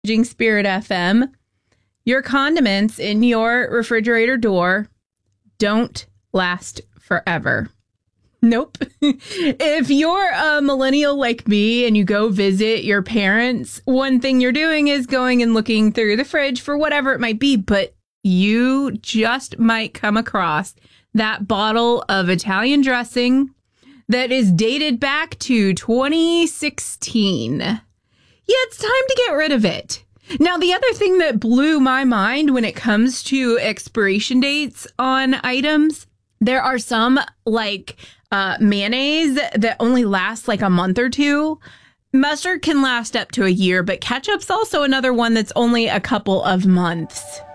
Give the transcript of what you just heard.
Spirit FM. Your condiments in your refrigerator door don't last forever. Nope. If you're a millennial like me and you go visit your parents, one thing you're doing is going and looking through the fridge for whatever it might be, but you just might come across that bottle of Italian dressing that is dated back to 2016. Yeah, it's time to get rid of it. Now, the other thing that blew my mind when it comes to expiration dates on items, there are some like mayonnaise that only lasts like a month or two. Mustard can last up to a year, but ketchup's also another one that's only a couple of months.